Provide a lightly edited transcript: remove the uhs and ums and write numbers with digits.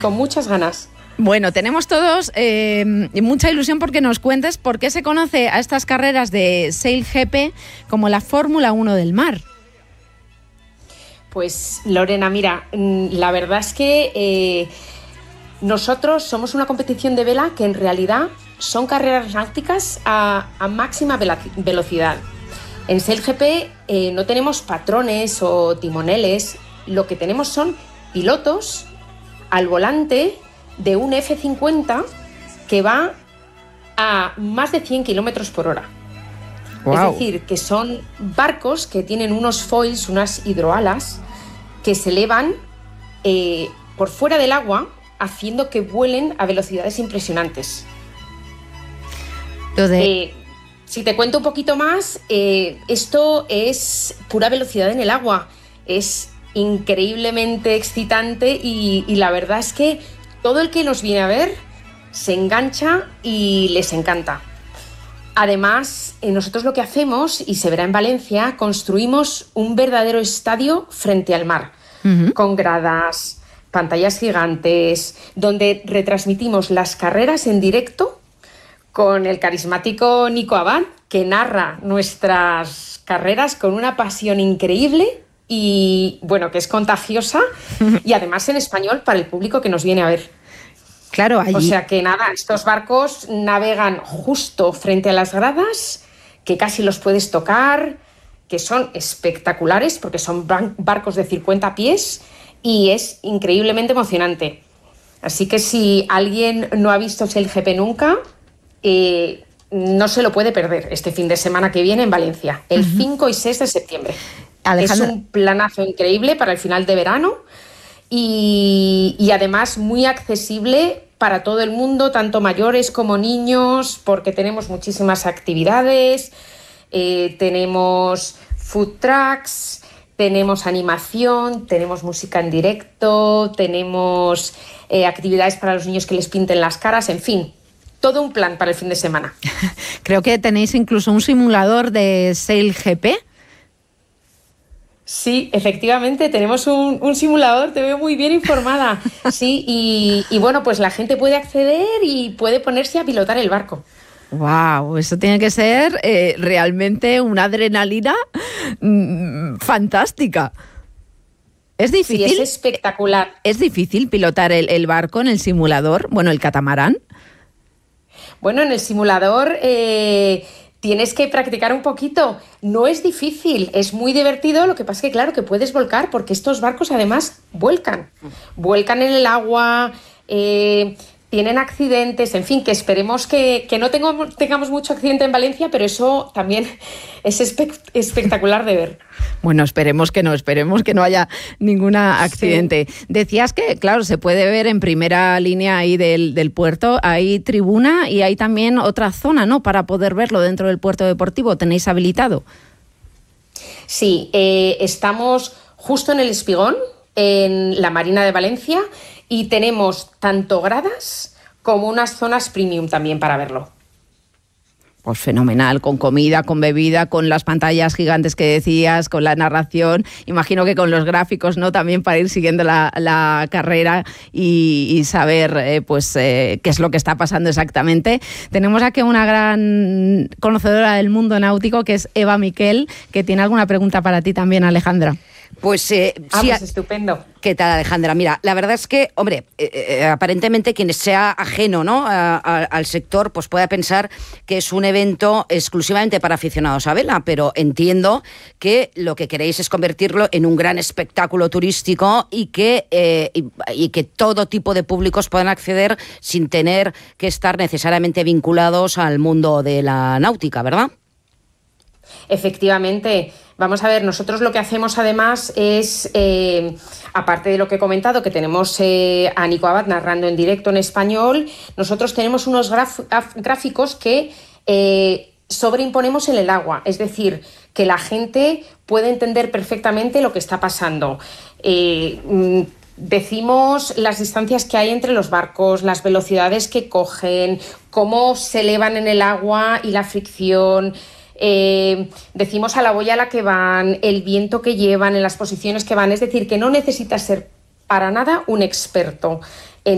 con muchas ganas. Bueno, tenemos todos mucha ilusión porque nos cuentes por qué se conoce a estas carreras de SailGP como la Fórmula 1 del mar. Pues Lorena, mira, la verdad es que nosotros somos una competición de vela que en realidad son carreras náuticas a máxima velocidad. En SailGP no tenemos patrones o timoneles, lo que tenemos son pilotos al volante de un F-50 que va a más de 100 kilómetros por hora. Wow. Es decir, que son barcos que tienen unos foils, unas hidroalas, que se elevan por fuera del agua, haciendo que vuelen a velocidades impresionantes. Si te cuento un poquito más, esto es pura velocidad en el agua. Es increíblemente excitante y la verdad es que todo el que nos viene a ver se engancha y les encanta. Además, nosotros lo que hacemos, y se verá en Valencia, construimos un verdadero estadio frente al mar, con gradas, pantallas gigantes, donde retransmitimos las carreras en directo con el carismático Nico Abad, que narra nuestras carreras con una pasión increíble y, bueno, que es contagiosa, y además en español para el público que nos viene a ver. Claro, allí. O sea que nada, estos barcos navegan justo frente a las gradas, que casi los puedes tocar, que son espectaculares porque son barcos de 50 pies y es increíblemente emocionante. Así que si alguien no ha visto SailGP nunca, no se lo puede perder este fin de semana que viene en Valencia, el 5 y 6 de septiembre. Alejandra. Es un planazo increíble para el final de verano y además muy accesible para todo el mundo, tanto mayores como niños, porque tenemos muchísimas actividades, tenemos food trucks, tenemos animación, tenemos música en directo, tenemos actividades para los niños que les pinten las caras, en fin, todo un plan para el fin de semana. Creo que tenéis incluso un simulador de SailGP. Sí, efectivamente, tenemos un simulador, te veo muy bien informada. Sí, y bueno, pues la gente puede acceder y puede ponerse a pilotar el barco. ¡Wow! Eso tiene que ser realmente una adrenalina fantástica. ¿Es difícil? Sí, es espectacular. ¿Es difícil pilotar el barco en el simulador? Bueno, el catamarán. Bueno, en el simulador tienes que practicar un poquito. No es difícil, es muy divertido. Lo que pasa es que, claro, que puedes volcar porque estos barcos además vuelcan. Vuelcan en el agua, tienen accidentes, en fin, que esperemos que no tengamos mucho accidente en Valencia, pero eso también es espectacular de ver. Bueno, esperemos que no haya ningún accidente. Sí. Decías que, claro, se puede ver en primera línea ahí del puerto, hay tribuna y hay también otra zona, ¿no?, para poder verlo dentro del puerto deportivo. ¿Tenéis habilitado? Sí, estamos justo en el Espigón, en la Marina de Valencia, y tenemos tanto gradas como unas zonas premium también para verlo. Pues fenomenal, con comida, con bebida, con las pantallas gigantes que decías, con la narración, imagino que con los gráficos, ¿no?, también para ir siguiendo la carrera y saber qué es lo que está pasando exactamente. Tenemos aquí una gran conocedora del mundo náutico, que es Eva Miquel, que tiene alguna pregunta para ti también, Alejandra. Pues sí, pues estupendo. ¿Qué tal, Alejandra? Mira, la verdad es que, hombre, aparentemente quien sea ajeno, ¿no?, al sector, pues pueda pensar que es un evento exclusivamente para aficionados a vela, pero entiendo que lo que queréis es convertirlo en un gran espectáculo turístico y que todo tipo de públicos puedan acceder sin tener que estar necesariamente vinculados al mundo de la náutica, ¿verdad? Efectivamente. Vamos a ver, nosotros lo que hacemos además es, aparte de lo que he comentado, que tenemos a Nico Abad narrando en directo en español, nosotros tenemos unos gráficos que sobreimponemos en el agua, es decir, que la gente puede entender perfectamente lo que está pasando. Decimos las distancias que hay entre los barcos, las velocidades que cogen, cómo se elevan en el agua y la fricción. Decimos a la boya a la que van, el viento que llevan, en las posiciones que van, es decir, que no necesitas ser para nada un experto